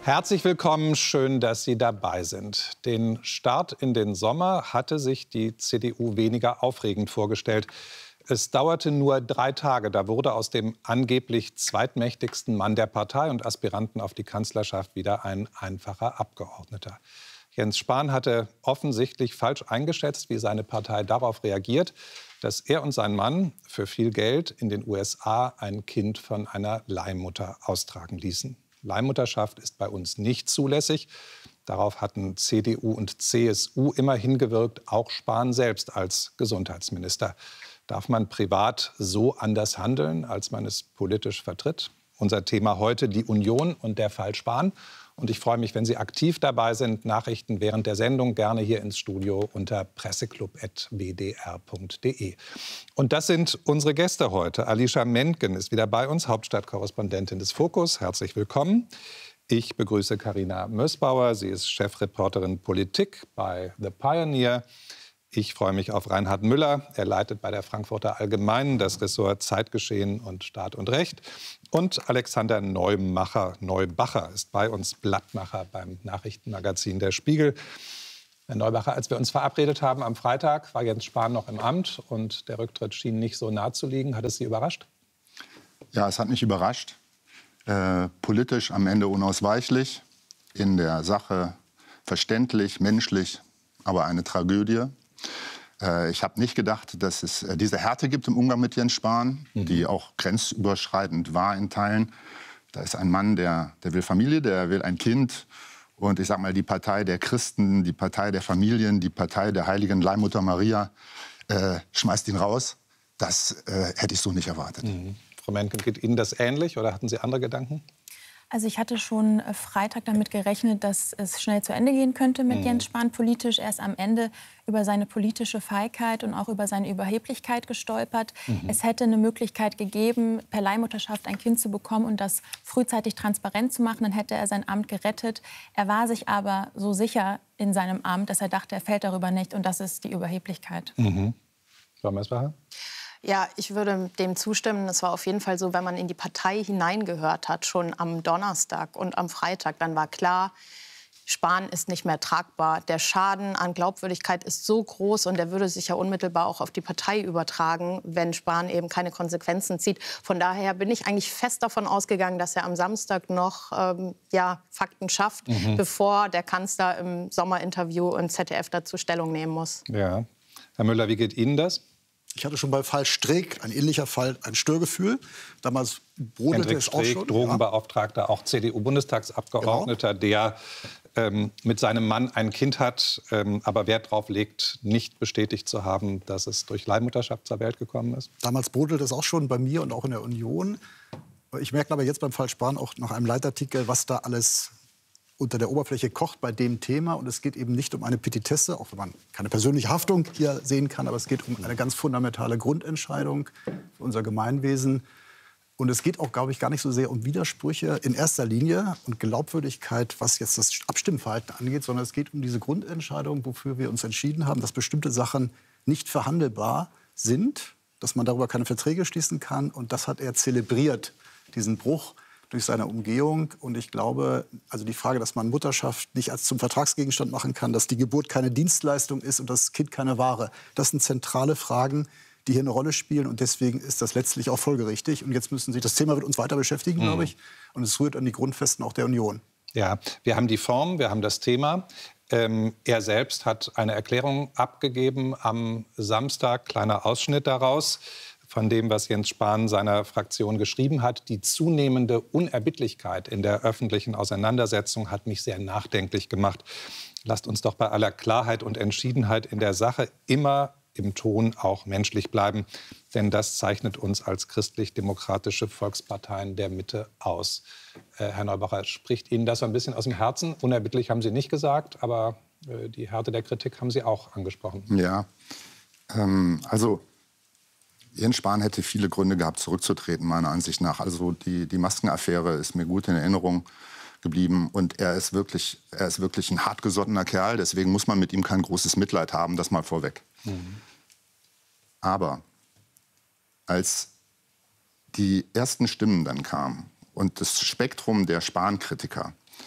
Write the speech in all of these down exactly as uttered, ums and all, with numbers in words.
Herzlich willkommen, schön, dass Sie dabei sind. Den Start in den Sommer hatte sich die C D U weniger aufregend vorgestellt. Es dauerte nur drei Tage, da wurde aus dem angeblich zweitmächtigsten Mann der Partei und Aspiranten auf die Kanzlerschaft wieder ein einfacher Abgeordneter. Jens Spahn hatte offensichtlich falsch eingeschätzt, wie seine Partei darauf reagiert, dass er und sein Mann für viel Geld in den U S A ein Kind von einer Leihmutter austragen ließen. Leihmutterschaft ist bei uns nicht zulässig. Darauf hatten C D U und C S U immer hingewirkt, auch Spahn selbst als Gesundheitsminister. Darf man privat so anders handeln, als man es politisch vertritt? Unser Thema heute die Union und der Fall Spahn. Und ich freue mich, wenn Sie aktiv dabei sind. Nachrichten während der Sendung gerne hier ins Studio unter presseclub punkt w d r punkt d e. Und das sind unsere Gäste heute. Alicia Mentgen ist wieder bei uns, Hauptstadtkorrespondentin des Fokus. Herzlich willkommen. Ich begrüße Carina Mössbauer. Sie ist Chefreporterin Politik bei The Pioneer. Ich freue mich auf Reinhard Müller. Er leitet bei der Frankfurter Allgemeinen das Ressort Zeitgeschehen und Staat und Recht. Und Alexander Neumacher, Neubacher ist bei uns, Blattmacher beim Nachrichtenmagazin Der Spiegel. Herr Neubacher, als wir uns verabredet haben am Freitag, war Jens Spahn noch im Amt und der Rücktritt schien nicht so nah zu liegen. Hat es Sie überrascht? Ja, es hat mich überrascht. Äh, politisch am Ende unausweichlich, in der Sache verständlich, menschlich, aber eine Tragödie. Ich habe nicht gedacht, dass es diese Härte gibt im Umgang mit Jens Spahn, mhm. die auch grenzüberschreitend war in Teilen. Da ist ein Mann, der, der will Familie, der will ein Kind. Und ich sag mal, die Partei der Christen, die Partei der Familien, die Partei der heiligen Leihmutter Maria äh, schmeißt ihn raus. Das äh, hätte ich so nicht erwartet. Mhm. Frau Mentgen, geht Ihnen das ähnlich oder hatten Sie andere Gedanken? Also ich hatte schon Freitag damit gerechnet, dass es schnell zu Ende gehen könnte mit mhm. Jens Spahn politisch. Er ist am Ende über seine politische Feigheit und auch über seine Überheblichkeit gestolpert. Mhm. Es hätte eine Möglichkeit gegeben, per Leihmutterschaft ein Kind zu bekommen und das frühzeitig transparent zu machen. Dann hätte er sein Amt gerettet. Er war sich aber so sicher in seinem Amt, dass er dachte, er fällt darüber nicht. Und das ist die Überheblichkeit. Mhm. Frau Mössbauer? Ja, ich würde dem zustimmen. Es war auf jeden Fall so, wenn man in die Partei hineingehört hat, schon am Donnerstag und am Freitag, dann war klar, Spahn ist nicht mehr tragbar. Der Schaden an Glaubwürdigkeit ist so groß und der würde sich ja unmittelbar auch auf die Partei übertragen, wenn Spahn eben keine Konsequenzen zieht. Von daher bin ich eigentlich fest davon ausgegangen, dass er am Samstag noch ähm, ja, Fakten schafft, mhm. bevor der Kanzler im Sommerinterview im Z D F dazu Stellung nehmen muss. Ja. Herr Müller, wie geht Ihnen das? Ich hatte schon bei Fall Streeck, ein ähnlicher Fall, ein Störgefühl. Damals brodelte es auch schon. Drogenbeauftragter, ja. Auch C D U-Bundestagsabgeordneter, genau. der ähm, mit seinem Mann ein Kind hat, ähm, aber Wert darauf legt, nicht bestätigt zu haben, dass es durch Leihmutterschaft zur Welt gekommen ist. Damals brodelte es auch schon bei mir und auch in der Union. Ich merke aber jetzt beim Fall Spahn auch nach einem Leitartikel, was da alles unter der Oberfläche kocht bei dem Thema. Und es geht eben nicht um eine Petitesse, auch wenn man keine persönliche Haftung hier sehen kann, aber es geht um eine ganz fundamentale Grundentscheidung für unser Gemeinwesen. Und es geht auch, glaube ich, gar nicht so sehr um Widersprüche in erster Linie und Glaubwürdigkeit, was jetzt das Abstimmverhalten angeht, sondern es geht um diese Grundentscheidung, wofür wir uns entschieden haben, dass bestimmte Sachen nicht verhandelbar sind, dass man darüber keine Verträge schließen kann. Und das hat er zelebriert, diesen Bruch durch seine Umgehung. Und ich glaube, also die Frage, dass man Mutterschaft nicht als zum Vertragsgegenstand machen kann, dass die Geburt keine Dienstleistung ist und das Kind keine Ware, das sind zentrale Fragen, die hier eine Rolle spielen. Und deswegen ist das letztlich auch folgerichtig. Und jetzt müssen Sie, das Thema wird uns weiter beschäftigen, mhm. glaube ich. Und es rührt an die Grundfesten auch der Union. Ja, wir haben die Form, wir haben das Thema. Ähm, er selbst hat eine Erklärung abgegeben am Samstag, kleiner Ausschnitt daraus, von dem, was Jens Spahn seiner Fraktion geschrieben hat. Die zunehmende Unerbittlichkeit in der öffentlichen Auseinandersetzung hat mich sehr nachdenklich gemacht. Lasst uns doch bei aller Klarheit und Entschiedenheit in der Sache immer im Ton auch menschlich bleiben. Denn das zeichnet uns als christlich-demokratische Volksparteien der Mitte aus. Äh, Herr Neubacher, spricht Ihnen das so ein bisschen aus dem Herzen? Unerbittlich haben Sie nicht gesagt, aber äh, die Härte der Kritik haben Sie auch angesprochen. Ja, ähm, also Jens Spahn hätte viele Gründe gehabt, zurückzutreten, meiner Ansicht nach. Also die, die Maskenaffäre ist mir gut in Erinnerung geblieben. Und er ist, wirklich, er ist wirklich ein hartgesottener Kerl. Deswegen muss man mit ihm kein großes Mitleid haben, das mal vorweg. Mhm. Aber als die ersten Stimmen dann kamen und das Spektrum der Spahn-Kritiker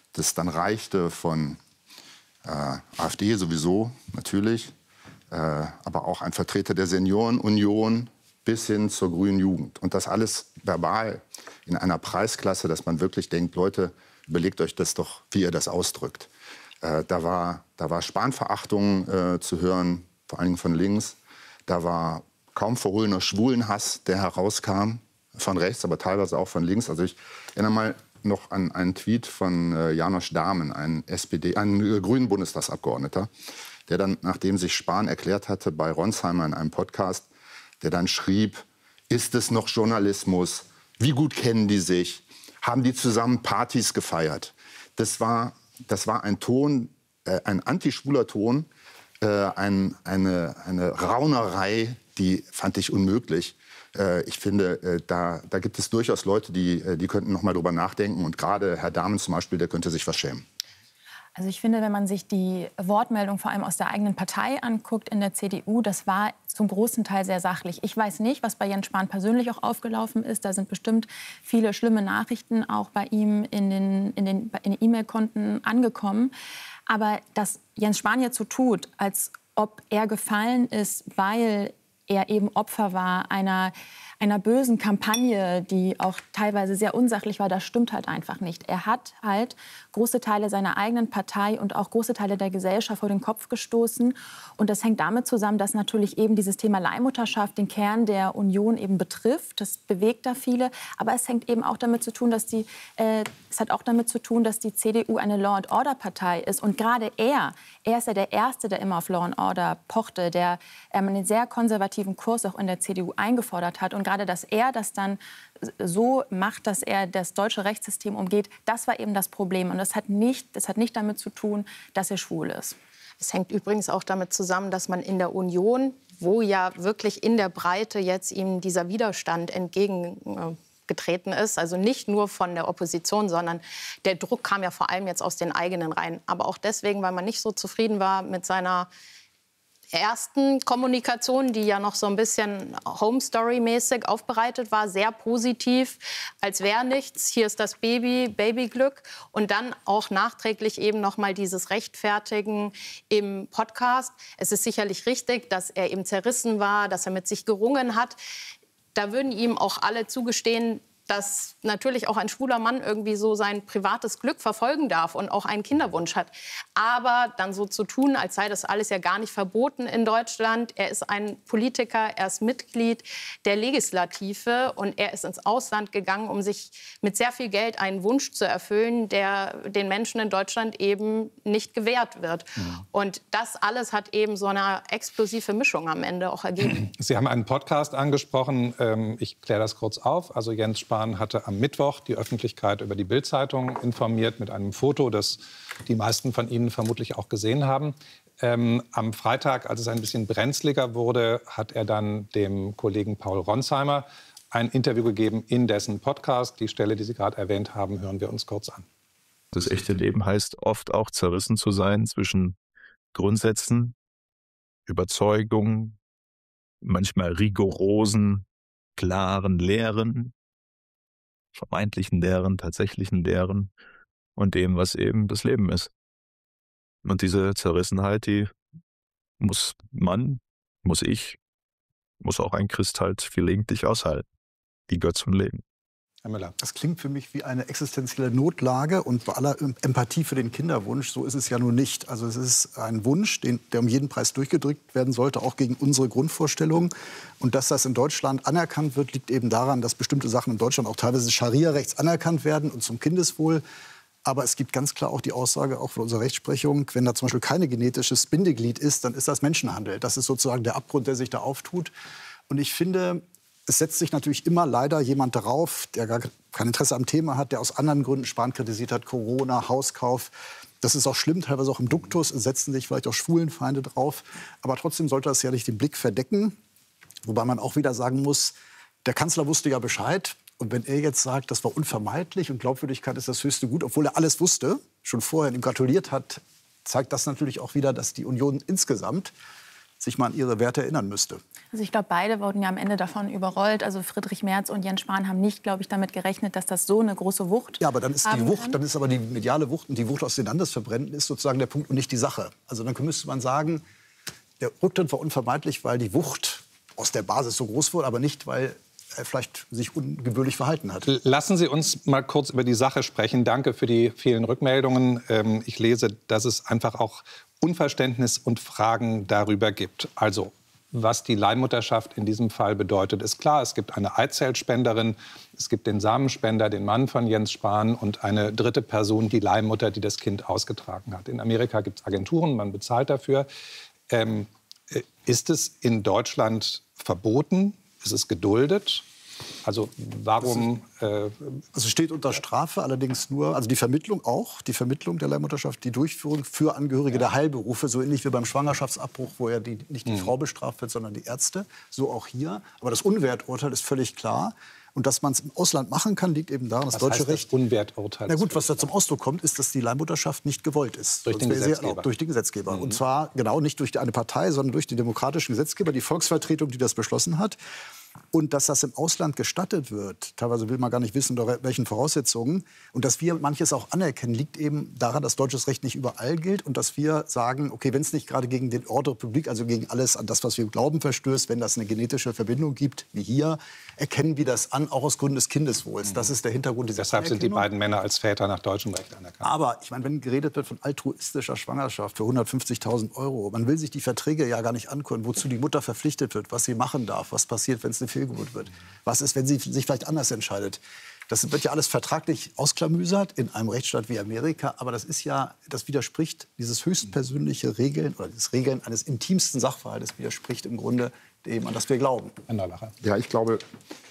das dann reichte von äh, AfD sowieso, natürlich, äh, aber auch ein Vertreter der Seniorenunion bis hin zur Grünen Jugend. Und das alles verbal in einer Preisklasse, dass man wirklich denkt, Leute, überlegt euch das doch, wie ihr das ausdrückt. Äh, da war, da war Spahn-Verachtung äh, zu hören, vor allen Dingen von links. Da war kaum verhohlener Schwulenhass, der herauskam, von rechts, aber teilweise auch von links. Also ich erinnere mal noch an einen Tweet von äh, Janosch Dahmen, ein S P D, ein äh, grünen Bundestagsabgeordneter, der dann, nachdem sich Spahn erklärt hatte bei Ronsheimer in einem Podcast, der dann schrieb, ist es noch Journalismus? Wie gut kennen die sich? Haben die zusammen Partys gefeiert? Das war, das war ein Ton, äh, ein antischwuler Ton, äh, ein, eine, eine Raunerei, die fand ich unmöglich. Äh, ich finde, äh, da, da gibt es durchaus Leute, die, äh, die könnten noch mal drüber nachdenken. Und gerade Herr Dahmen zum Beispiel, der könnte sich was schämen. Also ich finde, wenn man sich die Wortmeldung vor allem aus der eigenen Partei anguckt in der C D U, das war zum großen Teil sehr sachlich. Ich weiß nicht, was bei Jens Spahn persönlich auch aufgelaufen ist. Da sind bestimmt viele schlimme Nachrichten auch bei ihm in den, in den, in den E-Mail-Konten angekommen. Aber dass Jens Spahn jetzt so tut, als ob er gefallen ist, weil er eben Opfer war einer, einer bösen Kampagne, die auch teilweise sehr unsachlich war, das stimmt halt einfach nicht. Er hat halt große Teile seiner eigenen Partei und auch große Teile der Gesellschaft vor den Kopf gestoßen. Und das hängt damit zusammen, dass natürlich eben dieses Thema Leihmutterschaft den Kern der Union eben betrifft. Das bewegt da viele. Aber es hängt eben auch damit zu tun, dass die, äh, es hat auch damit zu tun, dass die C D U eine Law-and-Order-Partei ist. Und gerade er, er ist ja der Erste, der immer auf Law and Order pochte, der ähm, einen sehr konservativen Kurs auch in der C D U eingefordert hat. Und gerade, dass er das dann so macht, dass er das deutsche Rechtssystem umgeht, das war eben das Problem. Und das hat nicht, das hat nicht damit zu tun, dass er schwul ist. Es hängt übrigens auch damit zusammen, dass man in der Union, wo ja wirklich in der Breite jetzt ihm dieser Widerstand entgegengetreten ist, also nicht nur von der Opposition, sondern der Druck kam ja vor allem jetzt aus den eigenen Reihen. Aber auch deswegen, weil man nicht so zufrieden war mit seiner ersten Kommunikation, die ja noch so ein bisschen Home-Story-mäßig aufbereitet war, sehr positiv, als wäre nichts, hier ist das Baby, Babyglück. Und dann auch nachträglich eben noch mal dieses Rechtfertigen im Podcast. Es ist sicherlich richtig, dass er eben zerrissen war, dass er mit sich gerungen hat. Da würden ihm auch alle zugestehen, dass natürlich auch ein schwuler Mann irgendwie so sein privates Glück verfolgen darf und auch einen Kinderwunsch hat. Aber dann so zu tun, als sei das alles ja gar nicht verboten in Deutschland. Er ist ein Politiker, er ist Mitglied der Legislative und er ist ins Ausland gegangen, um sich mit sehr viel Geld einen Wunsch zu erfüllen, der den Menschen in Deutschland eben nicht gewährt wird. Mhm. Und das alles hat eben so eine explosive Mischung am Ende auch ergeben. Sie haben einen Podcast angesprochen. Ich kläre das kurz auf. Also Jens Spahn hatte am Mittwoch die Öffentlichkeit über die Bild-Zeitung informiert mit einem Foto, das die meisten von Ihnen vermutlich auch gesehen haben. Ähm, am Freitag, als es ein bisschen brenzliger wurde, hat er dann dem Kollegen Paul Ronsheimer ein Interview gegeben in dessen Podcast. Die Stelle, die Sie gerade erwähnt haben, hören wir uns kurz an. Das echte Leben heißt oft auch zerrissen zu sein zwischen Grundsätzen, Überzeugungen, manchmal rigorosen, klaren Lehren, vermeintlichen Lehren, tatsächlichen Lehren und dem, was eben das Leben ist. Und diese Zerrissenheit, die muss man, muss ich, muss auch ein Christ halt gelegentlich aushalten. Die gehört zum Leben. Herr Müller. Das klingt für mich wie eine existenzielle Notlage und bei aller Empathie für den Kinderwunsch, so ist es ja nun nicht. Also es ist ein Wunsch, den, der um jeden Preis durchgedrückt werden sollte, auch gegen unsere Grundvorstellungen. Und dass das in Deutschland anerkannt wird, liegt eben daran, dass bestimmte Sachen in Deutschland auch teilweise Scharia-rechts anerkannt werden und zum Kindeswohl. Aber es gibt ganz klar auch die Aussage, auch von unserer Rechtsprechung, wenn da zum Beispiel kein genetisches Bindeglied ist, dann ist das Menschenhandel. Das ist sozusagen der Abgrund, der sich da auftut. Und ich finde, es setzt sich natürlich immer leider jemand darauf, der gar kein Interesse am Thema hat, der aus anderen Gründen Spahn kritisiert hat, Corona, Hauskauf. Das ist auch schlimm, teilweise auch im Duktus, es setzen sich vielleicht auch Schwulenfeinde drauf. Aber trotzdem sollte das ja nicht den Blick verdecken. Wobei man auch wieder sagen muss, der Kanzler wusste ja Bescheid. Und wenn er jetzt sagt, das war unvermeidlich und Glaubwürdigkeit ist das höchste Gut, obwohl er alles wusste, schon vorher ihm gratuliert hat, zeigt das natürlich auch wieder, dass die Union insgesamt sich mal an ihre Werte erinnern müsste. Also ich glaube, beide wurden ja am Ende davon überrollt. Also Friedrich Merz und Jens Spahn haben nicht, glaube ich, damit gerechnet, dass das so eine große Wucht Ja, aber dann ist die haben Wucht, kann. dann ist aber die mediale Wucht und die Wucht aus den Landesverbänden ist sozusagen der Punkt und nicht die Sache. Also dann müsste man sagen, der Rücktritt war unvermeidlich, weil die Wucht aus der Basis so groß wurde, aber nicht, weil er vielleicht sich ungebührlich verhalten hat. Lassen Sie uns mal kurz über die Sache sprechen. Danke für die vielen Rückmeldungen. Ähm, ich lese, dass es einfach auch Unverständnis und Fragen darüber gibt. Also, was die Leihmutterschaft in diesem Fall bedeutet, ist klar. Es gibt eine Eizellspenderin, es gibt den Samenspender, den Mann von Jens Spahn und eine dritte Person, die Leihmutter, die das Kind ausgetragen hat. In Amerika gibt es Agenturen, man bezahlt dafür. Ähm, ist es in Deutschland verboten? Ist es geduldet? Also warum? Äh Also steht unter Strafe, allerdings nur, also die Vermittlung auch, die Vermittlung der Leihmutterschaft, die Durchführung für Angehörige ja. der Heilberufe, so ähnlich wie beim Schwangerschaftsabbruch, wo ja die, nicht die mhm. Frau bestraft wird, sondern die Ärzte, so auch hier. Aber das Unwerturteil ist völlig klar. Und dass man es im Ausland machen kann, liegt eben daran, dass was deutsche heißt Recht. Das Unwerturteil? Na gut, was da zum Ausdruck kommt, ist, dass die Leihmutterschaft nicht gewollt ist. Durch den Gesetzgeber. Durch den Gesetzgeber. Mhm. Und zwar genau nicht durch eine Partei, sondern durch den demokratischen Gesetzgeber, die Volksvertretung, die das beschlossen hat. Und dass das im Ausland gestattet wird, teilweise will man gar nicht wissen, unter welchen Voraussetzungen. Und dass wir manches auch anerkennen, liegt eben daran, dass deutsches Recht nicht überall gilt. Und dass wir sagen, okay, wenn es nicht gerade gegen den Ordre public, also gegen alles an das, was wir glauben, verstößt, wenn das eine genetische Verbindung gibt, wie hier, erkennen wir das an, auch aus Gründen des Kindeswohls. Mhm. Das ist der Hintergrund dieser Deshalb sind die beiden Männer als Väter nach deutschem Recht anerkannt. Aber ich meine, wenn geredet wird von altruistischer Schwangerschaft für hundertfünfzigtausend Euro, man will sich die Verträge ja gar nicht angucken, wozu die Mutter verpflichtet wird, was sie machen darf, was passiert, wenn es eine Fehlgeburt wird. Was ist, wenn sie sich vielleicht anders entscheidet? Das wird ja alles vertraglich ausklamüsert in einem Rechtsstaat wie Amerika. Aber das ist ja, das widerspricht, dieses höchstpersönliche Regeln oder das Regeln eines intimsten Sachverhaltes widerspricht im Grunde dem, an das wir glauben. Herr Neubacher. Ja, ich glaube,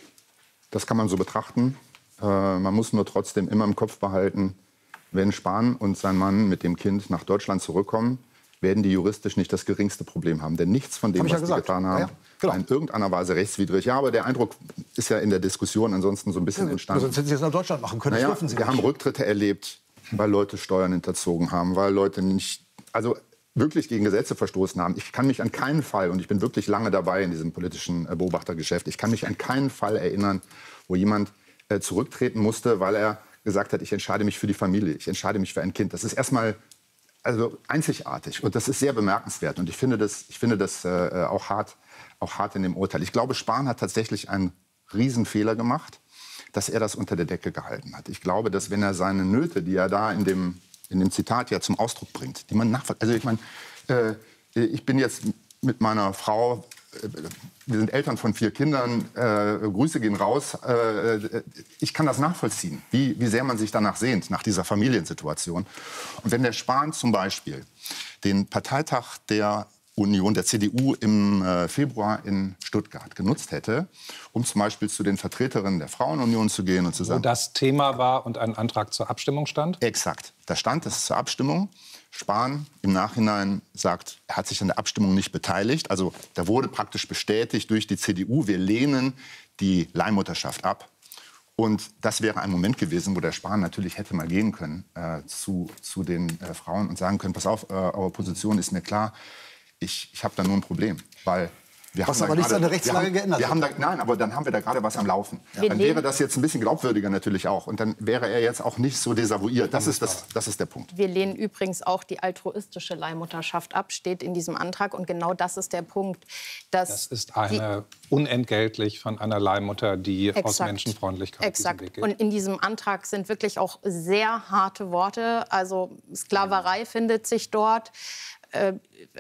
das kann man so betrachten. Äh, man muss nur trotzdem immer im Kopf behalten, wenn Spahn und sein Mann mit dem Kind nach Deutschland zurückkommen, werden die juristisch nicht das geringste Problem haben. Denn nichts von dem, Hab was ja sie getan haben, ja, genau. war in irgendeiner Weise rechtswidrig. Ja, aber der Eindruck ist ja in der Diskussion ansonsten so ein bisschen ja, entstanden. Sonst hätten Sie es nach Deutschland machen können. Naja, Das dürfen Sie wir nicht. haben Rücktritte erlebt, weil Leute Steuern hinterzogen haben, weil Leute nicht, also wirklich gegen Gesetze verstoßen haben. Ich kann mich an keinen Fall, und ich bin wirklich lange dabei in diesem politischen Beobachtergeschäft, ich kann mich an keinen Fall erinnern, wo jemand äh, zurücktreten musste, weil er gesagt hat, ich entscheide mich für die Familie, ich entscheide mich für ein Kind. Das ist erstmal also einzigartig und das ist sehr bemerkenswert. Und ich finde das, ich finde das äh, auch, hart, auch hart in dem Urteil. Ich glaube, Spahn hat tatsächlich einen Riesenfehler gemacht, dass er das unter der Decke gehalten hat. Ich glaube, dass wenn er seine Nöte, die er da in dem, in dem Zitat ja zum Ausdruck bringt, die man nachvollzieht. Also ich meine, äh, ich bin jetzt mit meiner Frau, äh, wir sind Eltern von vier Kindern, äh, Grüße gehen raus. Äh, ich kann das nachvollziehen, wie, wie sehr man sich danach sehnt, nach dieser Familiensituation. Und wenn der Spahn zum Beispiel den Parteitag der Union, der C D U im äh, Februar in Stuttgart genutzt hätte, um zum Beispiel zu den Vertreterinnen der Frauenunion zu gehen und zu sagen... Wo das Thema war und ein Antrag zur Abstimmung stand? Exakt. Da stand es zur Abstimmung. Spahn im Nachhinein sagt, er hat sich an der Abstimmung nicht beteiligt. Also da wurde praktisch bestätigt durch die C D U, wir lehnen die Leihmutterschaft ab. Und das wäre ein Moment gewesen, wo der Spahn natürlich hätte mal gehen können äh, zu, zu den äh, Frauen und sagen können, pass auf, äh, eure Position ist mir klar, ich, ich habe da nur ein Problem. Weil wir was haben aber da nicht grade, seine Rechtslage wir haben, geändert wir haben da, hat. Nein, aber dann haben wir da gerade was am Laufen. Wir Dann wäre das jetzt ein bisschen glaubwürdiger natürlich auch. Und dann wäre er jetzt auch nicht so desavouiert. Das ist, das, das ist der Punkt. Wir lehnen übrigens auch die altruistische Leihmutterschaft ab, steht in diesem Antrag. Und genau das ist der Punkt. Dass das ist eine unentgeltlich von einer Leihmutter, die Exakt. aus Menschenfreundlichkeit Exakt. diesen Weg geht. Und in diesem Antrag sind wirklich auch sehr harte Worte. Also Sklaverei findet sich dort. Äh,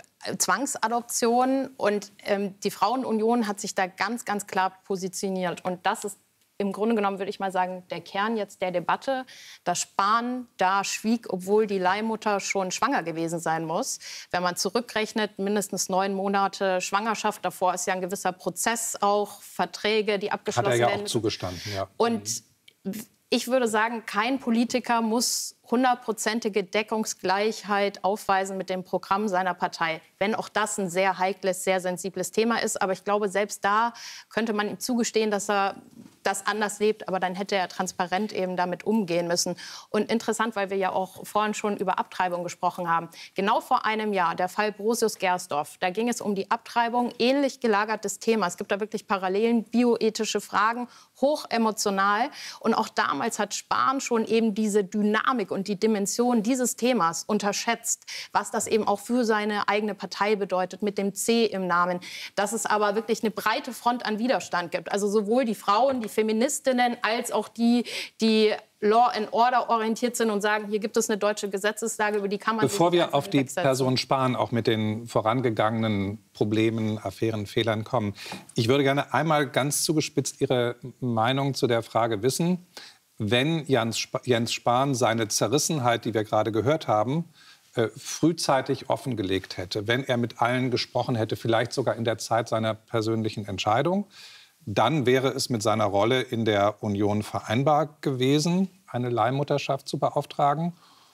Zwangsadoption und ähm, die Frauenunion hat sich da ganz, ganz klar positioniert. Und das ist im Grunde genommen, würde ich mal sagen, der Kern jetzt der Debatte, dass Spahn da schwieg, obwohl die Leihmutter schon schwanger gewesen sein muss. Wenn man zurückrechnet, mindestens neun Monate Schwangerschaft, davor ist ja ein gewisser Prozess auch, Verträge, die abgeschlossen werden. Hat er ja auch zugestanden, ja. Und ich würde sagen, kein Politiker muss hundertprozentige Deckungsgleichheit aufweisen mit dem Programm seiner Partei. Wenn auch das ein sehr heikles, sehr sensibles Thema ist. Aber ich glaube, selbst da könnte man ihm zugestehen, dass er das anders lebt. Aber dann hätte er transparent eben damit umgehen müssen. Und interessant, weil wir ja auch vorhin schon über Abtreibung gesprochen haben. Genau vor einem Jahr, der Fall Brosius-Gersdorf, da ging es um die Abtreibung, ähnlich gelagertes Thema. Es gibt da wirklich Parallelen, bioethische Fragen, hochemotional. Und auch damals hat Spahn schon eben diese Dynamik und die Dimension dieses Themas unterschätzt, was das eben auch für seine eigene Partei bedeutet, mit dem C im Namen. Dass es aber wirklich eine breite Front an Widerstand gibt. Also sowohl die Frauen, die Feministinnen, als auch die, die Law and Order orientiert sind und sagen, hier gibt es eine deutsche Gesetzeslage, über die kann man Bevor sich wir auf die Person Spahn auch mit den vorangegangenen Problemen, Affären, Fehlern kommen. Ich würde gerne einmal ganz zugespitzt Ihre Meinung zu der Frage wissen. Wenn Jens Spahn seine Zerrissenheit, die wir gerade gehört haben, äh, frühzeitig offengelegt hätte, wenn er mit allen gesprochen hätte, vielleicht sogar in der Zeit seiner persönlichen Entscheidung, dann wäre es mit seiner Rolle in der Union vereinbar gewesen, eine Leihmutterschaft zu beauftragen?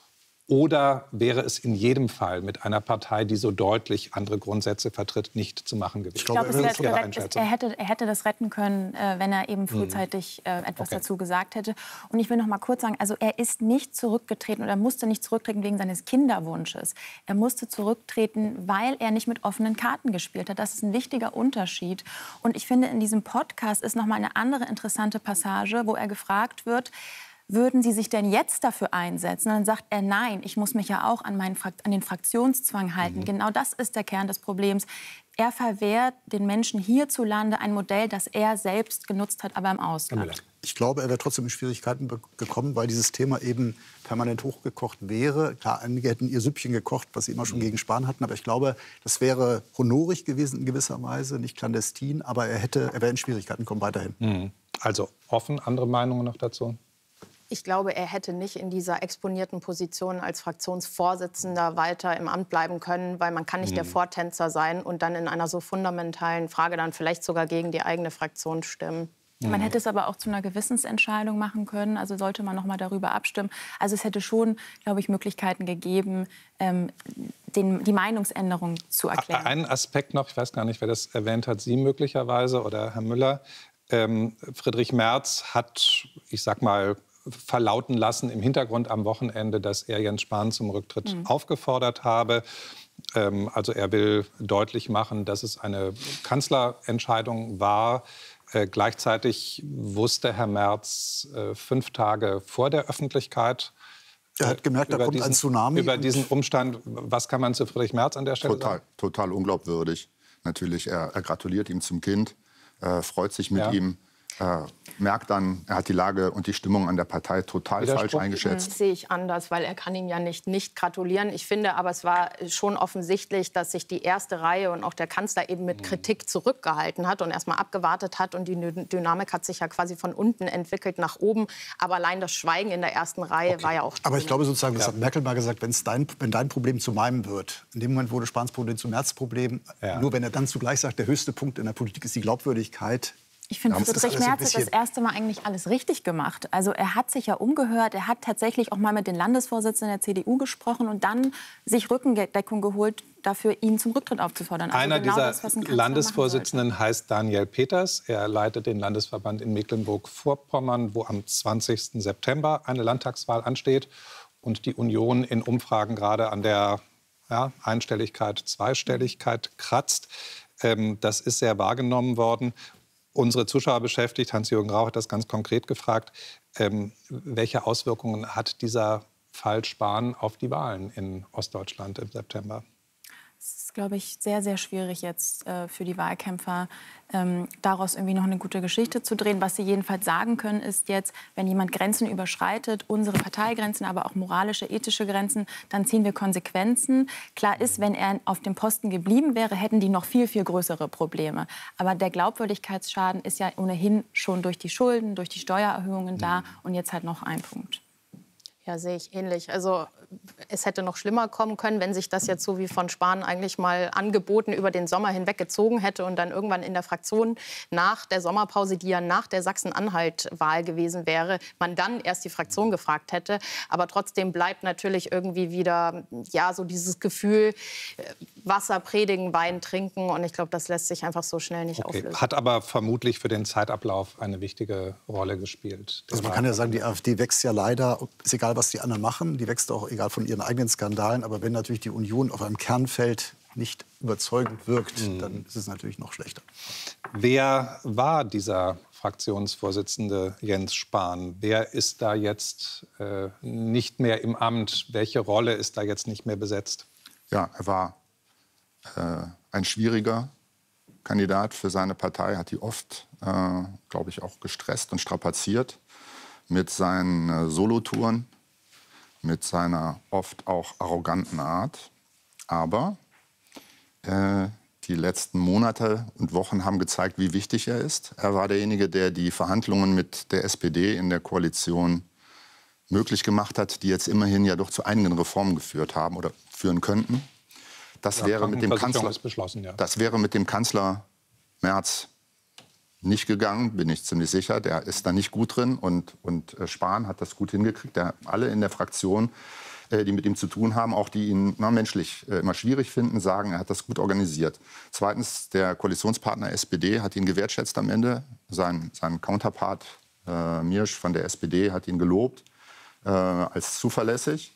Oder wäre es in jedem Fall mit einer Partei, die so deutlich andere Grundsätze vertritt, nicht zu machen gewesen? Ich glaube, es wäre direkt, er, hätte, er hätte das retten können, äh, wenn er eben frühzeitig äh, etwas okay. dazu gesagt hätte. Und ich will noch mal kurz sagen, also er ist nicht zurückgetreten oder musste nicht zurücktreten wegen seines Kinderwunsches. Er musste zurücktreten, weil er nicht mit offenen Karten gespielt hat. Das ist ein wichtiger Unterschied. Und ich finde, in diesem Podcast ist noch mal eine andere interessante Passage, wo er gefragt wird, würden Sie sich denn jetzt dafür einsetzen? Und dann sagt er, nein, ich muss mich ja auch an, meinen an den Fraktionszwang halten. Mhm. Genau das ist der Kern des Problems. Er verwehrt den Menschen hierzulande ein Modell, das er selbst genutzt hat, aber im Ausland. Ich glaube, er wäre trotzdem in Schwierigkeiten gekommen, weil dieses Thema eben permanent hochgekocht wäre. Klar, einige hätten ihr Süppchen gekocht, was sie immer schon gegen Spahn hatten. Aber ich glaube, das wäre honorig gewesen in gewisser Weise, nicht clandestin. Aber er, hätte, er wäre in Schwierigkeiten gekommen weiterhin. Mhm. Also offen, andere Meinungen noch dazu? Ich glaube, er hätte nicht in dieser exponierten Position als Fraktionsvorsitzender weiter im Amt bleiben können, weil man kann nicht mhm. der Vortänzer sein und dann in einer so fundamentalen Frage dann vielleicht sogar gegen die eigene Fraktion stimmen. Man hätte es aber auch zu einer Gewissensentscheidung machen können. Also sollte man noch mal darüber abstimmen. Also es hätte schon, glaube ich, Möglichkeiten gegeben, ähm, den, die Meinungsänderung zu erklären. Ein Aspekt noch, ich weiß gar nicht, wer das erwähnt hat, Sie möglicherweise oder Herr Müller. Ähm, Friedrich Merz hat, ich sag mal, verlauten lassen im Hintergrund am Wochenende, dass er Jens Spahn zum Rücktritt mhm. aufgefordert habe. Ähm, also er will deutlich machen, dass es eine Kanzlerentscheidung war. Äh, gleichzeitig wusste Herr Merz äh, fünf Tage vor der Öffentlichkeit, er hat gemerkt, da kommt diesen, ein Tsunami. Über diesen Umstand, was kann man zu Friedrich Merz an der Stelle total, sagen? Total unglaubwürdig. Natürlich, er, er gratuliert ihm zum Kind, äh, freut sich mit ja. ihm. Äh, merkt dann, er hat die Lage und die Stimmung an der Partei total falsch eingeschätzt. Das sehe ich anders, weil er kann ihm ja nicht, nicht gratulieren. Ich finde aber, es war schon offensichtlich, dass sich die erste Reihe und auch der Kanzler eben mit Kritik zurückgehalten hat und erst mal abgewartet hat. Und die Dynamik hat sich ja quasi von unten entwickelt nach oben. Aber allein das Schweigen in der ersten Reihe okay. war ja auch... Aber ich glaube sozusagen, das ja. hat Merkel mal gesagt, wenn's dein, wenn dein Problem zu meinem wird. In dem Moment wurde Spahns Problem zu Merz Problem. Ja. Nur wenn er dann zugleich sagt, der höchste Punkt in der Politik ist die Glaubwürdigkeit. Ich finde, Friedrich Merz hat das erste Mal eigentlich alles richtig gemacht. Also er hat sich ja umgehört, er hat tatsächlich auch mal mit den Landesvorsitzenden der C D U gesprochen und dann sich Rückendeckung geholt, dafür ihn zum Rücktritt aufzufordern. Also Einer genau dieser das, was ein Landesvorsitzenden heißt Daniel Peters. Er leitet den Landesverband in Mecklenburg-Vorpommern, wo am zwanzigsten September eine Landtagswahl ansteht und die Union in Umfragen gerade an der ja, Einstelligkeit, Zweistelligkeit kratzt. Ähm, das ist sehr wahrgenommen worden. Unsere Zuschauer beschäftigt, Hans-Jürgen Rau hat das ganz konkret gefragt, ähm, welche Auswirkungen hat dieser Fall Spahn auf die Wahlen in Ostdeutschland im September? Es ist, glaube ich, sehr, sehr schwierig jetzt äh, für die Wahlkämpfer, ähm, daraus irgendwie noch eine gute Geschichte zu drehen. Was sie jedenfalls sagen können, ist jetzt, wenn jemand Grenzen überschreitet, unsere Parteigrenzen, aber auch moralische, ethische Grenzen, dann ziehen wir Konsequenzen. Klar ist, wenn er auf dem Posten geblieben wäre, hätten die noch viel, viel größere Probleme. Aber der Glaubwürdigkeitsschaden ist ja ohnehin schon durch die Schulden, durch die Steuererhöhungen da. Und jetzt halt noch ein Punkt. Ja, sehe ich ähnlich. Also es hätte noch schlimmer kommen können, wenn sich das jetzt so wie von Spahn eigentlich mal angeboten über den Sommer hinweg gezogen hätte und dann irgendwann in der Fraktion nach der Sommerpause, die ja nach der Sachsen-Anhalt-Wahl gewesen wäre, man dann erst die Fraktion gefragt hätte. Aber trotzdem bleibt natürlich irgendwie wieder ja so dieses Gefühl, Wasser predigen, Wein trinken. Und ich glaube, das lässt sich einfach so schnell nicht okay. auflösen. Hat aber vermutlich für den Zeitablauf eine wichtige Rolle gespielt. Also man kann ja sagen, die AfD wächst ja leider, ist egal, was die anderen machen, die wächst auch egal von ihren eigenen Skandalen. Aber wenn natürlich die Union auf einem Kernfeld nicht überzeugend wirkt, mhm. dann ist es natürlich noch schlechter. Wer war dieser Fraktionsvorsitzende Jens Spahn? Wer ist da jetzt äh, nicht mehr im Amt? Welche Rolle ist da jetzt nicht mehr besetzt? Ja, er war äh, ein schwieriger Kandidat für seine Partei, hat die oft, äh, glaube ich, auch gestresst und strapaziert mit seinen äh, Solotouren, mit seiner oft auch arroganten Art. Aber äh, die letzten Monate und Wochen haben gezeigt, wie wichtig er ist. Er war derjenige, der die Verhandlungen mit der S P D in der Koalition möglich gemacht hat, die jetzt immerhin ja doch zu einigen Reformen geführt haben oder führen könnten. Das, ja, wäre, mit dem Kanzler, ist beschlossen, ja. das wäre mit dem Kanzler Merz nicht gegangen, bin ich ziemlich sicher. Der ist da nicht gut drin und, und äh, Spahn hat das gut hingekriegt. Der, alle in der Fraktion, äh, die mit ihm zu tun haben, auch die ihn na, menschlich äh, immer schwierig finden, sagen, er hat das gut organisiert. Zweitens, der Koalitionspartner S P D hat ihn gewertschätzt am Ende. Sein, sein Counterpart äh, Mirsch von der S P D hat ihn gelobt äh, als zuverlässig.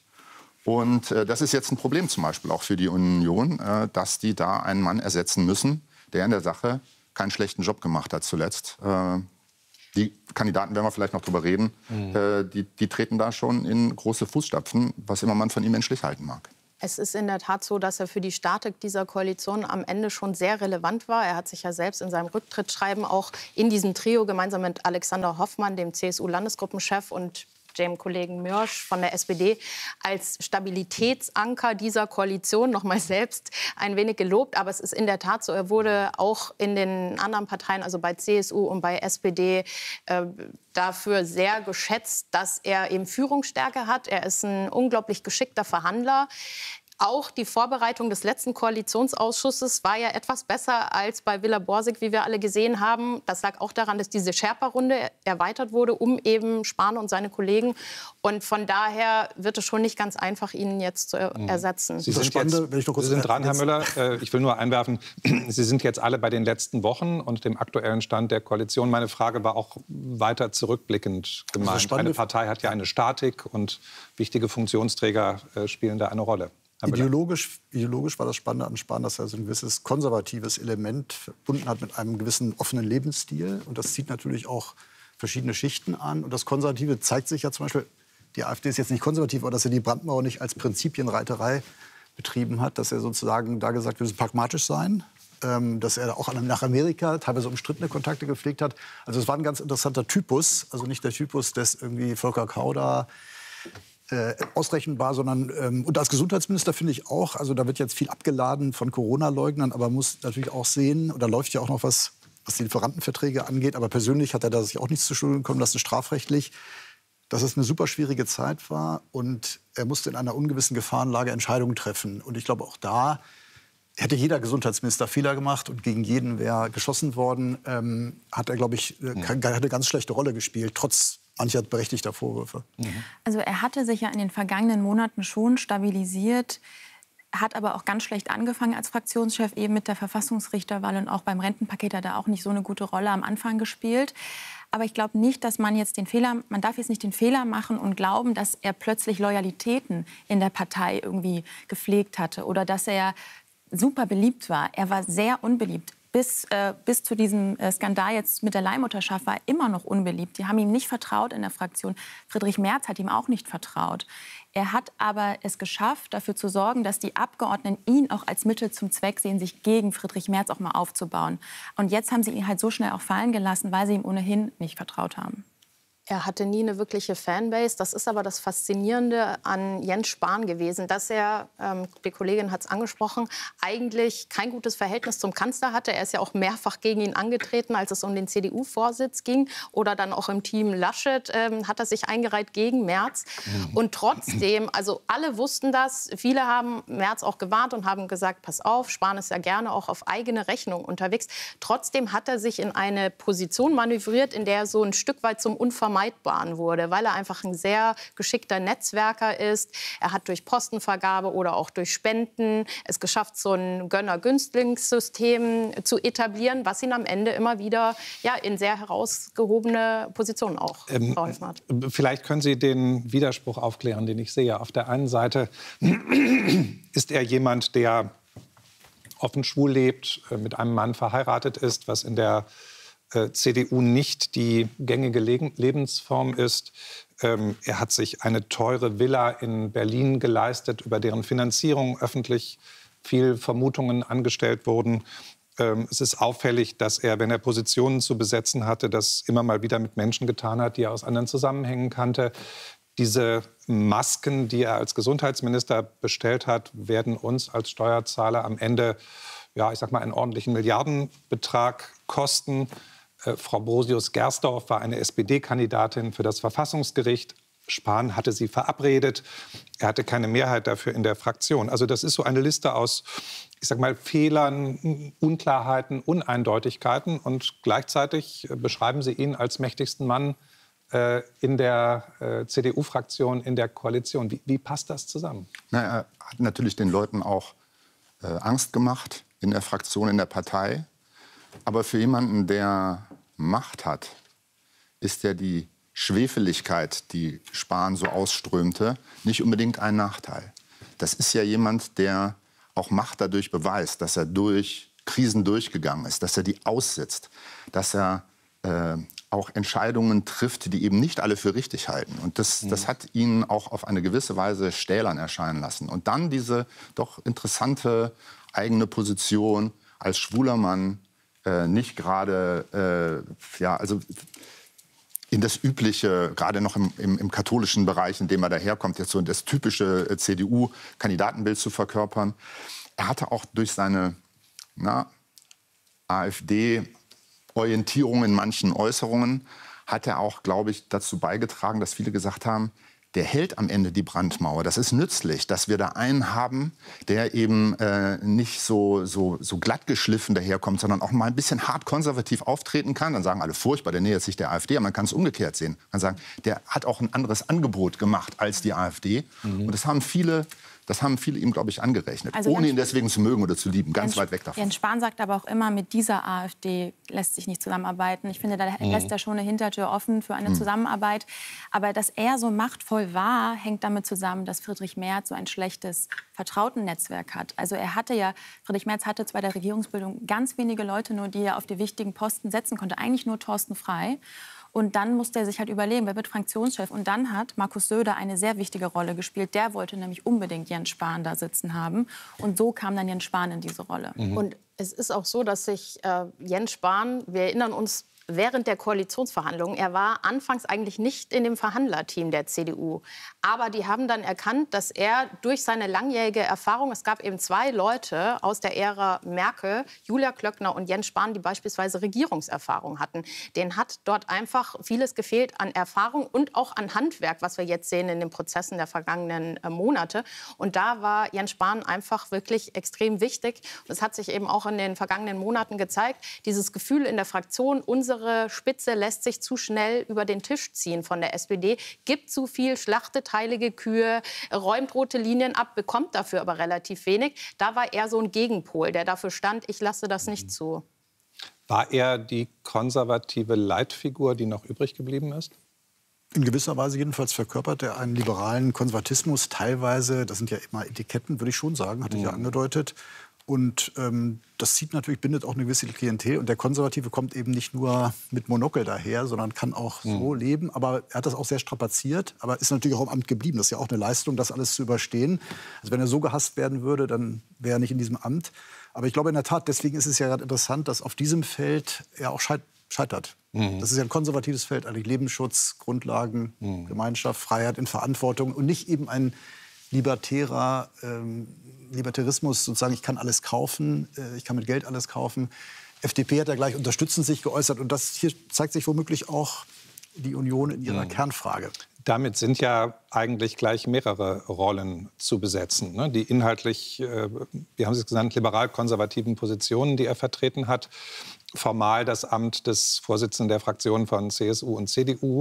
Und äh, das ist jetzt ein Problem zum Beispiel auch für die Union, äh, dass die da einen Mann ersetzen müssen, der in der Sache keinen schlechten Job gemacht hat zuletzt. Äh, die Kandidaten, werden wir vielleicht noch drüber reden, mhm. äh, die, die treten da schon in große Fußstapfen, was immer man von ihm menschlich halten mag. Es ist in der Tat so, dass er für die Statik dieser Koalition am Ende schon sehr relevant war. Er hat sich ja selbst in seinem Rücktrittsschreiben auch in diesem Trio gemeinsam mit Alexander Hoffmann, dem C S U-Landesgruppenchef, und dem Kollegen Mirsch von der S P D als Stabilitätsanker dieser Koalition noch mal selbst ein wenig gelobt. Aber es ist in der Tat so, er wurde auch in den anderen Parteien, also bei C S U und bei S P D, äh, dafür sehr geschätzt, dass er eben Führungsstärke hat. Er ist ein unglaublich geschickter Verhandler. Auch die Vorbereitung des letzten Koalitionsausschusses war ja etwas besser als bei Villa Borsig, wie wir alle gesehen haben. Das lag auch daran, dass diese Sherpa-Runde erweitert wurde, um eben Spahn und seine Kollegen. Und von daher wird es schon nicht ganz einfach, ihn jetzt zu ersetzen. Sie sind, jetzt, wenn ich noch kurz Sie sind dran, Herr Müller. Ich will nur einwerfen, Sie sind jetzt alle bei den letzten Wochen und dem aktuellen Stand der Koalition. Meine Frage war auch weiter zurückblickend gemeint. Eine Partei hat ja eine Statik und wichtige Funktionsträger spielen da eine Rolle. Ideologisch, ideologisch war das Spannende an Spahn, dass er so ein gewisses konservatives Element verbunden hat mit einem gewissen offenen Lebensstil. Und das zieht natürlich auch verschiedene Schichten an. Und das Konservative zeigt sich ja zum Beispiel, die AfD ist jetzt nicht konservativ, aber dass er die Brandmauer nicht als Prinzipienreiterei betrieben hat, dass er sozusagen da gesagt hat, wir müssen pragmatisch sein. Ähm, dass er auch nach Amerika teilweise umstrittene Kontakte gepflegt hat. Also es war ein ganz interessanter Typus. Also nicht der Typus des irgendwie Volker Kauder, Äh, ausrechenbar, sondern ähm, und als Gesundheitsminister finde ich auch, also da wird jetzt viel abgeladen von Corona-Leugnern, aber man muss natürlich auch sehen, und da läuft ja auch noch was, was die Lieferantenverträge angeht, aber persönlich hat er da sich auch nichts zu Schulden kommen lassen, strafrechtlich, dass es eine super schwierige Zeit war und er musste in einer ungewissen Gefahrenlage Entscheidungen treffen. Und ich glaube, auch da hätte jeder Gesundheitsminister Fehler gemacht und gegen jeden wäre geschossen worden, ähm, hat er, glaube ich, äh, hat eine ganz schlechte Rolle gespielt, trotz mancher berechtigter Vorwürfe. Also er hatte sich ja in den vergangenen Monaten schon stabilisiert, hat aber auch ganz schlecht angefangen als Fraktionschef, eben mit der Verfassungsrichterwahl, und auch beim Rentenpaket hat er auch nicht so eine gute Rolle am Anfang gespielt. Aber ich glaube nicht, dass man jetzt den Fehler, man darf jetzt nicht den Fehler machen und glauben, dass er plötzlich Loyalitäten in der Partei irgendwie gepflegt hatte oder dass er super beliebt war. Er war sehr unbeliebt. Bis, äh, bis zu diesem äh, Skandal jetzt mit der Leihmutterschaft war er immer noch unbeliebt. Die haben ihm nicht vertraut in der Fraktion. Friedrich Merz hat ihm auch nicht vertraut. Er hat aber es geschafft, dafür zu sorgen, dass die Abgeordneten ihn auch als Mittel zum Zweck sehen, sich gegen Friedrich Merz auch mal aufzubauen. Und jetzt haben sie ihn halt so schnell auch fallen gelassen, weil sie ihm ohnehin nicht vertraut haben. Er hatte nie eine wirkliche Fanbase. Das ist aber das Faszinierende an Jens Spahn gewesen, dass er, ähm, die Kollegin hat es angesprochen, eigentlich kein gutes Verhältnis zum Kanzler hatte. Er ist ja auch mehrfach gegen ihn angetreten, als es um den C D U-Vorsitz ging. Oder dann auch im Team Laschet ähm, hat er sich eingereiht gegen Merz. Mhm. Und trotzdem, also alle wussten das. Viele haben Merz auch gewarnt und haben gesagt, pass auf, Spahn ist ja gerne auch auf eigene Rechnung unterwegs. Trotzdem hat er sich in eine Position manövriert, in der er so ein Stück weit zum Unvermeidbaren wurde, weil er einfach ein sehr geschickter Netzwerker ist. Er hat durch Postenvergabe oder auch durch Spenden es geschafft, so ein Gönner-Günstlingssystem zu etablieren, was ihn am Ende immer wieder ja, in sehr herausgehobene Positionen auch ähm, geholfen hat. Vielleicht können Sie den Widerspruch aufklären, den ich sehe. Auf der einen Seite ist er jemand, der offen schwul lebt, mit einem Mann verheiratet ist, was in der C D U nicht die gängige Lebensform ist. Ähm, er hat sich eine teure Villa in Berlin geleistet, über deren Finanzierung öffentlich viel Vermutungen angestellt wurden. Ähm, es ist auffällig, dass er, wenn er Positionen zu besetzen hatte, das immer mal wieder mit Menschen getan hat, die er aus anderen Zusammenhängen kannte. Diese Masken, die er als Gesundheitsminister bestellt hat, werden uns als Steuerzahler am Ende, ja, ich sag mal, einen ordentlichen Milliardenbetrag kosten. Äh, Frau Brosius-Gersdorf war eine S P D-Kandidatin für das Verfassungsgericht. Spahn hatte sie verabredet. Er hatte keine Mehrheit dafür in der Fraktion. Also das ist so eine Liste aus, ich sag mal, Fehlern, Unklarheiten, Uneindeutigkeiten. Und gleichzeitig beschreiben Sie ihn als mächtigsten Mann äh, in der äh, C D U-Fraktion, in der Koalition. Wie, wie passt das zusammen? Na, er hat natürlich den Leuten auch äh, Angst gemacht in der Fraktion, in der Partei. Aber für jemanden, der Macht hat, ist ja die Schwefeligkeit, die Spahn so ausströmte, nicht unbedingt ein Nachteil. Das ist ja jemand, der auch Macht dadurch beweist, dass er durch Krisen durchgegangen ist, dass er die aussitzt, dass er äh, auch Entscheidungen trifft, die eben nicht alle für richtig halten. Und das, mhm. das hat ihn auch auf eine gewisse Weise stählern erscheinen lassen. Und dann diese doch interessante eigene Position als schwuler Mann, nicht gerade, äh, ja, also in das übliche, gerade noch im, im, im katholischen Bereich, in dem er daherkommt, jetzt so das typische C D U-Kandidatenbild zu verkörpern. Er hatte auch durch seine na, AfD-Orientierung in manchen Äußerungen, hat er auch, glaube ich, dazu beigetragen, dass viele gesagt haben, der hält am Ende die Brandmauer. Das ist nützlich, dass wir da einen haben, der eben äh, nicht so, so, so glatt geschliffen daherkommt, sondern auch mal ein bisschen hart konservativ auftreten kann. Dann sagen alle, furchtbar, der nähert sich der AfD. Aber man kann es umgekehrt sehen. Man sagen, der hat auch ein anderes Angebot gemacht als die AfD. Mhm. Und das haben viele... Das haben viele ihm, glaube ich, angerechnet, also ohne ihn deswegen zu mögen oder zu lieben. Ganz Jens, weit weg davon. Jens Spahn sagt aber auch immer, mit dieser AfD lässt sich nicht zusammenarbeiten. Ich finde, da mhm. lässt er schon eine Hintertür offen für eine mhm. Zusammenarbeit. Aber dass er so machtvoll war, hängt damit zusammen, dass Friedrich Merz so ein schlechtes Vertrautennetzwerk hat. Also er hatte ja, Friedrich Merz hatte bei der Regierungsbildung ganz wenige Leute nur, die er auf die wichtigen Posten setzen konnte. Eigentlich nur Thorsten Frey. Und dann musste er sich halt überlegen, wer wird Fraktionschef. Und dann hat Markus Söder eine sehr wichtige Rolle gespielt. Der wollte nämlich unbedingt Jens Spahn da sitzen haben. Und so kam dann Jens Spahn in diese Rolle. Mhm. Und es ist auch so, dass sich äh, Jens Spahn, wir erinnern uns, während der Koalitionsverhandlungen, er war anfangs eigentlich nicht in dem Verhandlerteam der C D U. Aber die haben dann erkannt, dass er durch seine langjährige Erfahrung, es gab eben zwei Leute aus der Ära Merkel, Julia Klöckner und Jens Spahn, die beispielsweise Regierungserfahrung hatten. Denen hat dort einfach vieles gefehlt an Erfahrung und auch an Handwerk, was wir jetzt sehen in den Prozessen der vergangenen äh, Monate. Und da war Jens Spahn einfach wirklich extrem wichtig. Und es hat sich eben auch in den vergangenen Monaten gezeigt, dieses Gefühl in der Fraktion, unsere Spitze lässt sich zu schnell über den Tisch ziehen von der S P D, gibt zu viel, schlachtet heilige Kühe, räumt rote Linien ab, bekommt dafür aber relativ wenig. Da war er so ein Gegenpol, der dafür stand, ich lasse das nicht zu. War er die konservative Leitfigur, die noch übrig geblieben ist? In gewisser Weise jedenfalls verkörpert er einen liberalen Konservatismus. Teilweise, das sind ja immer Etiketten, würde ich schon sagen, hatte ich ja angedeutet. Und ähm, das zieht natürlich, bindet auch eine gewisse Klientel. Und der Konservative kommt eben nicht nur mit Monokel daher, sondern kann auch mhm. so leben. Aber er hat das auch sehr strapaziert, aber ist natürlich auch im Amt geblieben. Das ist ja auch eine Leistung, das alles zu überstehen. Also wenn er so gehasst werden würde, dann wäre er nicht in diesem Amt. Aber ich glaube in der Tat, deswegen ist es ja gerade interessant, dass auf diesem Feld er auch scheint, scheitert. Mhm. Das ist ja ein konservatives Feld, eigentlich Lebensschutz, Grundlagen, mhm. Gemeinschaft, Freiheit in Verantwortung und nicht eben ein libertärer ähm, Libertarismus, sozusagen, ich kann alles kaufen, äh, ich kann mit Geld alles kaufen. F D P hat ja gleich unterstützend sich geäußert und das hier zeigt sich womöglich auch die Union in ihrer mhm. Kernfrage. Damit sind ja eigentlich gleich mehrere Rollen zu besetzen, ne? Die inhaltlich, äh, wie haben Sie es genannt, liberal-konservativen Positionen, die er vertreten hat. Formal das Amt des Vorsitzenden der Fraktionen von C S U und C D U.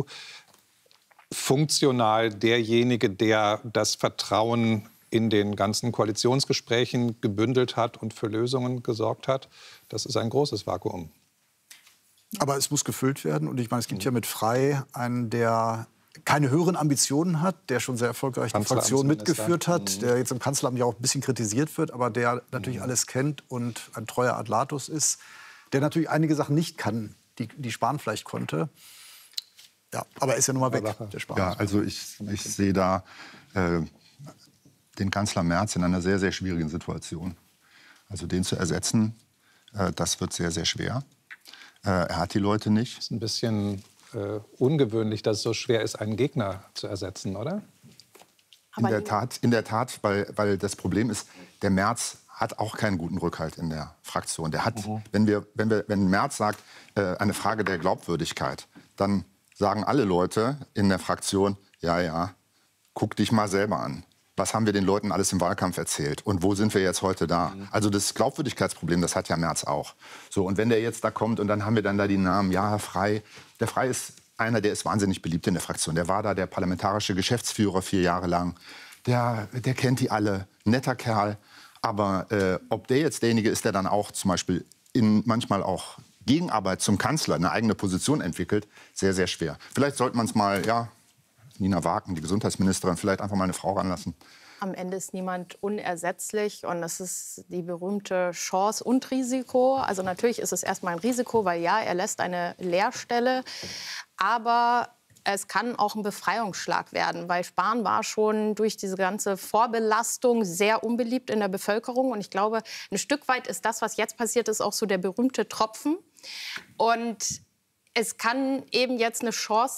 Funktional derjenige, der das Vertrauen in den ganzen Koalitionsgesprächen gebündelt hat und für Lösungen gesorgt hat. Das ist ein großes Vakuum. Aber es muss gefüllt werden. Und ich meine, es gibt ja mit Frey einen, der keine höheren Ambitionen hat, der schon sehr erfolgreich die Fraktion mitgeführt hat, der jetzt im Kanzleramt ja auch ein bisschen kritisiert wird, aber der natürlich mhm. alles kennt und ein treuer Adlatus ist, der natürlich einige Sachen nicht kann, die, die Spahn vielleicht konnte. Ja, aber er ist ja nun mal weg, der Spahn. Ja, also ich, ich sehe da äh, den Kanzler Merz in einer sehr, sehr schwierigen Situation. Also den zu ersetzen, äh, das wird sehr, sehr schwer. Äh, er hat die Leute nicht. Das ist ein bisschen äh, ungewöhnlich, dass es so schwer ist, einen Gegner zu ersetzen, oder? In der Tat, in der Tat, weil, weil das Problem ist, der Merz hat auch keinen guten Rückhalt in der Fraktion. Der hat, mhm. wenn wir, wenn wir, wenn Merz sagt, äh, eine Frage der Glaubwürdigkeit, dann sagen alle Leute in der Fraktion, ja, ja, guck dich mal selber an. Was haben wir den Leuten alles im Wahlkampf erzählt? Und wo sind wir jetzt heute da? Mhm. Also das Glaubwürdigkeitsproblem, das hat ja Merz auch. So, und wenn der jetzt da kommt und dann haben wir dann da die Namen, ja, Herr Frey. Der Frey ist einer, der ist wahnsinnig beliebt in der Fraktion. Der war da der parlamentarische Geschäftsführer vier Jahre lang. Der, der kennt die alle, netter Kerl. Aber äh, ob der jetzt derjenige ist, der dann auch zum Beispiel in manchmal auch Gegenarbeit zum Kanzler eine eigene Position entwickelt, sehr, sehr schwer. Vielleicht sollte man es mal, ja, Nina Wagen, die Gesundheitsministerin, vielleicht einfach mal eine Frau ranlassen. Am Ende ist niemand unersetzlich und das ist die berühmte Chance und Risiko. Also natürlich ist es erstmal ein Risiko, weil ja, er lässt eine Leerstelle, aber es kann auch ein Befreiungsschlag werden, weil Spahn war schon durch diese ganze Vorbelastung sehr unbeliebt in der Bevölkerung. Und ich glaube, ein Stück weit ist das, was jetzt passiert ist, auch so der berühmte Tropfen. Und es kann eben jetzt eine Chance